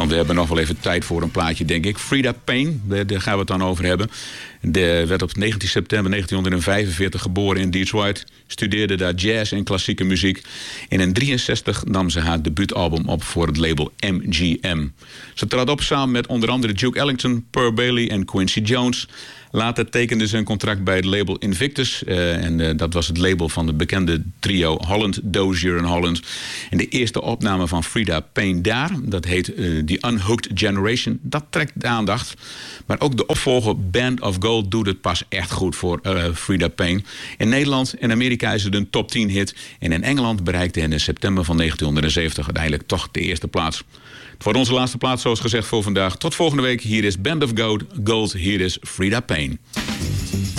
Want we hebben nog wel even tijd voor een plaatje, denk ik. Freda Payne, daar gaan we het dan over hebben. Werd op 19 september 1945 geboren in Detroit. Studeerde daar jazz en klassieke muziek. En in 1963 nam ze haar debuutalbum op voor het label MGM. Ze trad op samen met onder andere Duke Ellington, Pearl Bailey en Quincy Jones. Later tekende ze een contract bij het label Invictus. Dat was het label van het bekende trio Holland, Dozier en Holland. En de eerste opname van Freda Payne daar, dat heet The Unhooked Generation. Dat trekt de aandacht. Maar ook de opvolger Band of Gold doet het pas echt goed voor Freda Payne. In Nederland en Amerika is het een top 10 hit. En in Engeland bereikte hij in september van 1970 uiteindelijk toch de eerste plaats. Voor onze laatste plaats, zoals gezegd, voor vandaag. Tot volgende week. Hier is Band of Gold. Hier is Freda Payne.